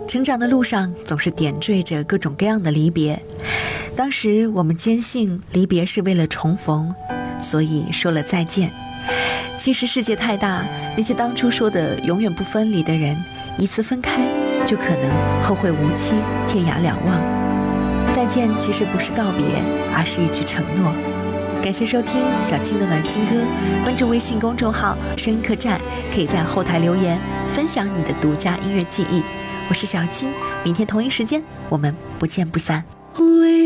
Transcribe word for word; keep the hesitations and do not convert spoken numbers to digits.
成长的路上总是点缀着各种各样的离别，当时我们坚信离别是为了重逢，所以说了再见。其实世界太大，那些当初说的永远不分离的人，一次分开就可能后会无期，天涯两望。再见其实不是告别，而是一句承诺。感谢收听小青的暖心歌，关注微信公众号声音客栈，可以在后台留言分享你的独家音乐记忆。我是小青，明天同一时间我们不见不散。